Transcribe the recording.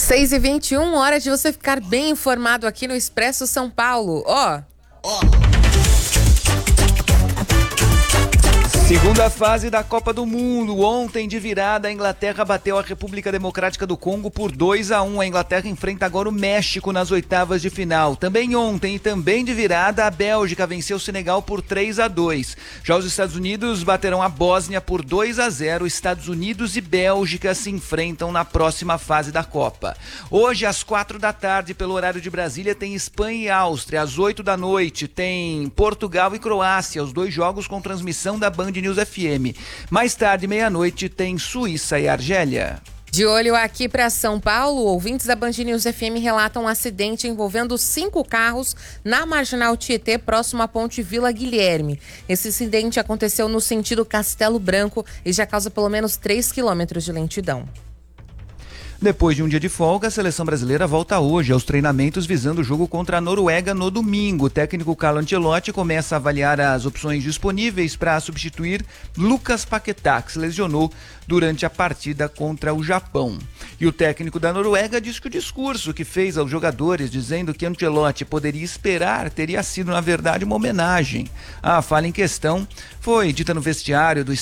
6h21, hora de você ficar bem informado aqui no Expresso São Paulo. Segunda fase da Copa do Mundo. Ontem, de virada, a Inglaterra bateu a República Democrática do Congo por 2-1. A Inglaterra enfrenta agora o México nas oitavas de final. Também ontem e também de virada, a Bélgica venceu o Senegal por 3-2. Já os Estados Unidos baterão a Bósnia por 2-0. Estados Unidos e Bélgica se enfrentam na próxima fase da Copa. Hoje, às 4h, pelo horário de Brasília, tem Espanha e Áustria. Às 8h, tem Portugal e Croácia. Os dois jogos com transmissão da Band News FM. Mais tarde, meia-noite, tem Suíça e Argélia. De olho aqui para São Paulo, ouvintes da Band News FM relatam um acidente envolvendo 5 carros na Marginal Tietê, próximo à Ponte Vila Guilherme. Esse acidente aconteceu no sentido Castelo Branco e já causa pelo menos 3 quilômetros de lentidão. Depois de um dia de folga, a seleção brasileira volta hoje aos treinamentos visando o jogo contra a Noruega no domingo. O técnico Carlo Ancelotti começa a avaliar as opções disponíveis para substituir Lucas Paquetá, que se lesionou durante a partida contra o Japão. E o técnico da Noruega diz que o discurso que fez aos jogadores dizendo que Ancelotti poderia esperar teria sido, na verdade, uma homenagem. A fala em questão foi dita no vestiário do